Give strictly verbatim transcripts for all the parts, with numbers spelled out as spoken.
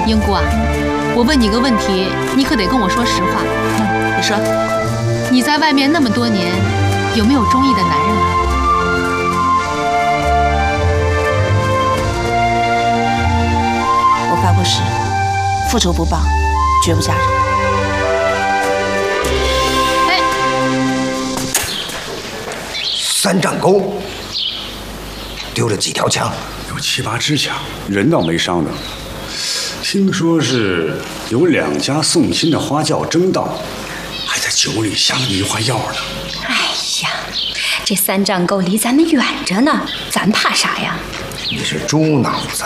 英姑啊，我问你个问题，你可得跟我说实话。 嗯，你说， 你在外面那么多年，有没有中意的男人啊？ 我发过誓，复仇不报，绝不嫁人。 哎， 三丈沟丢了几条枪？ 有七八支枪，人倒没伤的。听说是有两家送亲的花轿争道，还在酒里下了迷幻药呢。 哎呀，这三丈沟离咱们远着呢，咱怕啥呀？ 你是猪脑子！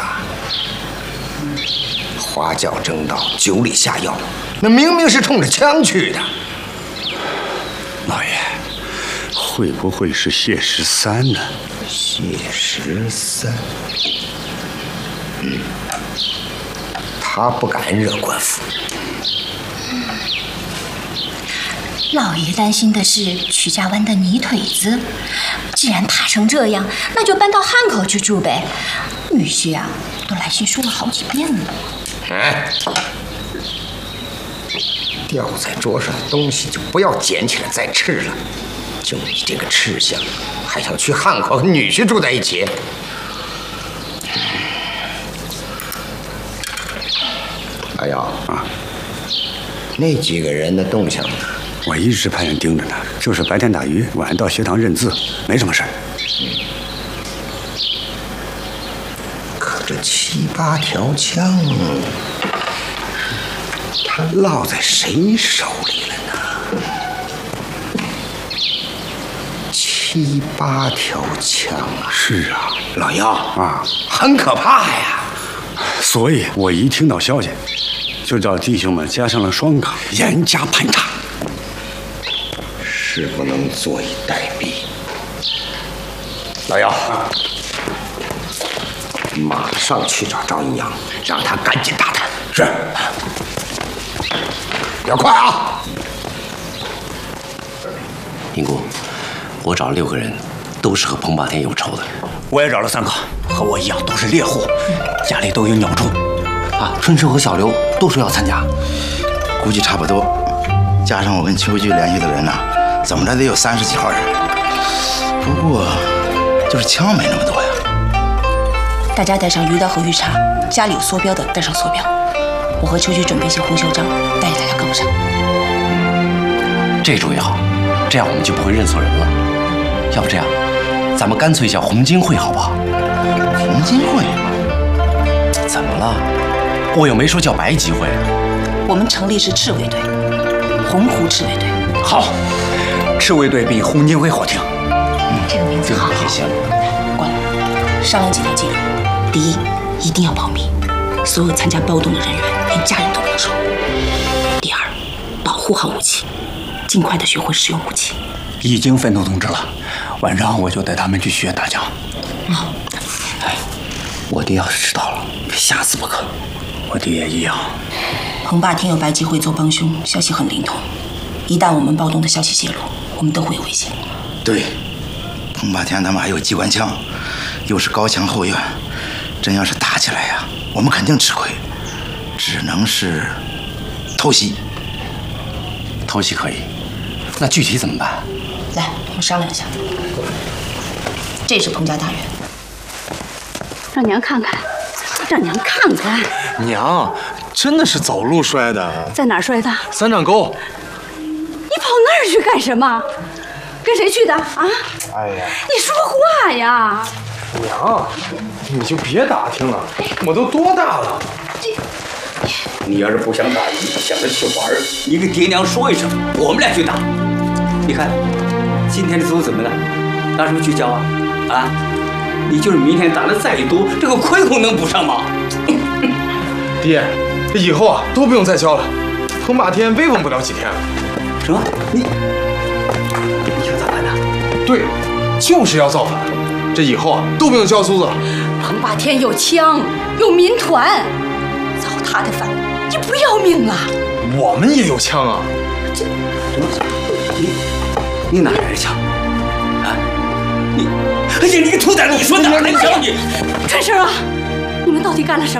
花轿争道，酒里下药，那明明是冲着枪去的。 老爷，会不会是谢十三呢？ 谢十三，嗯，他不敢惹官府。 老爷担心的是曲家湾的泥腿子，既然怕成这样，那就搬到汉口去住呗。女婿啊，都来信说了好几遍了。 哎，掉在桌上的东西就不要捡起来再吃了。就你这个吃相，还想去汉口和女婿住在一起？哎呀啊，那几个人的动向呢？ 我一直派人盯着呢，就是白天打鱼，晚上到学堂认字，没什么事儿。 可这七八条枪，他落在谁手里了呢？七八条枪啊！ 是啊， 老幺啊， 很可怕呀。 所以我一听到消息，就叫弟兄们加上了双岗，严加盘查。 是不能坐以待毙。老幺，马上去找赵阴阳，让他赶紧打探。是，要快啊！ 宁姑，我找了六个人，都是和彭霸天有仇的。 我也找了三个，和我一样都是猎户，家里都有鸟畜。 啊，春生和小刘都说要参加， 估计差不多。加上我跟邱局联系的人呢、啊。怎么着得有三十几号人，不过就是枪没那么多呀。 大家带上鱼刀和鱼叉，家里有梭镖的带上梭镖。我和秋菊准备一些红袖章，带着大家跟我上。 这主意好，这样我们就不会认错人了。要不这样，咱们干脆叫红金会好不好？ 红金会？ 怎么了？我又没说叫白吉会。 我们成立是赤卫队，洪湖赤卫队。 好。赤卫队比红金会好听。 嗯，这个名字好。 也行。 过来，商量几条纪律：第一，一定要保密，所有参加暴动的人员连家人都不能收；第二，保护好武器，尽快的学会使用武器。 已经分头通知了，晚上我就带他们去学打枪。 好。 哎，我爹要是知道了，非吓死不可。 我爹也一样。 彭霸天有白吉会做帮凶，消息很灵通。一旦我们暴动的消息泄露，我们都会有危险。 对，彭霸天他们还有机关枪，又是高墙后院，真要是打起来呀，我们肯定吃亏。只能是偷袭。 偷袭可以，那具体怎么办？ 来，我们商量一下。这是彭家大院， 让娘看看，让娘看看。 娘，真的是走路摔的。 在哪儿摔的？ 三丈沟。 你跑那儿去干什么？跟谁去的啊？ 哎呀， 你说话呀！ 娘，你就别打听了，我都多大了？ 你要是不想打鱼，想着去玩，你跟爹娘说一声，我们俩去打。你看，今天的组怎么了？拿什么去交啊？啊？你就是明天打的再多，这个亏空能补上吗？ 爹，以后啊都不用再交了，彭霸天威风不了几天了。 什么？你你想咋办呢？ 对，就是要造反。这以后啊都不用交租子了。 彭霸天有枪，有民团，造他的反，你不要命啊？ 我们也有枪啊。 这什么？你你哪来的枪？啊？你哎呀，你个兔崽子，你说哪来的枪？你春生啊，你们到底干了什么？